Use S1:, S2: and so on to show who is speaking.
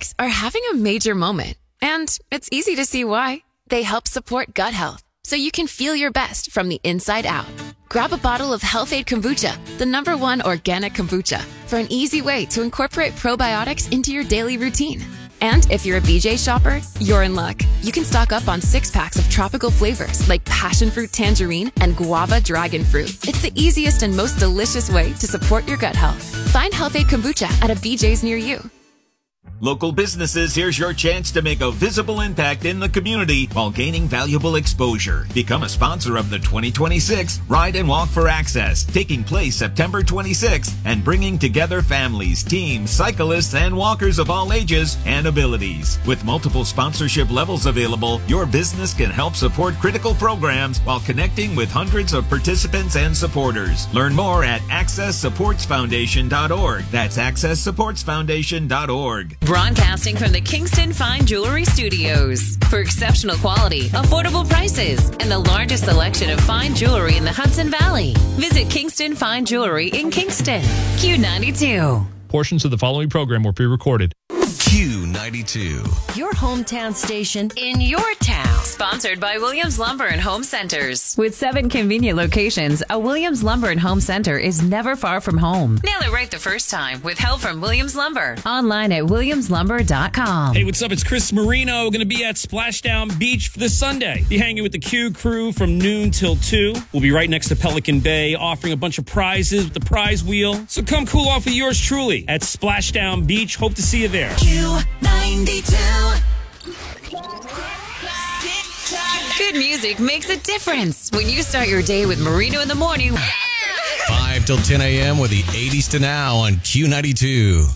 S1: probiotics are having a major moment, and it's easy to see why. They help support gut health, so you can feel your best from the inside out. Grab a bottle of Health-Ade Kombucha, the #1 organic kombucha, for an easy way to incorporate probiotics into your daily routine. And if you're a BJ shopper, you're in luck. You can stock up on 6-packs of tropical flavors like passion fruit tangerine and guava dragon fruit. It's the easiest and most delicious way to support your gut health. Find Health-Ade Kombucha at a BJ's near you.
S2: Local businesses, here's your chance to make a visible impact in the community while gaining valuable exposure. Become a sponsor of the 2026 Ride and Walk for Access, taking place September 26th and bringing together families, teams, cyclists, and walkers of all ages and abilities. With multiple sponsorship levels available, your business can help support critical programs while connecting with hundreds of participants and supporters. Learn more at accesssupportsfoundation.org. That's accesssupportsfoundation.org.
S3: Broadcasting from the Kingston Fine Jewelry Studios. For exceptional quality, affordable prices, and the largest selection of fine jewelry in the Hudson Valley. Visit Kingston Fine Jewelry in Kingston. Q92.
S4: Portions of the following program were pre-recorded.
S5: Q92.
S6: Your hometown station in your town.
S3: Sponsored by Williams Lumber and Home Centers. With 7 convenient locations, a Williams Lumber and Home Center is never far from home. Nail it right the first time with help from Williams Lumber. Online at williamslumber.com.
S7: Hey, what's up? It's Chris Marino. Going to be at Splashdown Beach for this Sunday. Be hanging with the Q crew from noon till 2. We'll be right next to Pelican Bay, offering a bunch of prizes with the prize wheel. So come cool off with yours truly at Splashdown Beach. Hope to see you there.
S3: Q92. Good music makes a difference when you start your day with Marino in the morning.
S5: 5 till 10 a.m. with the 80s to now on Q92.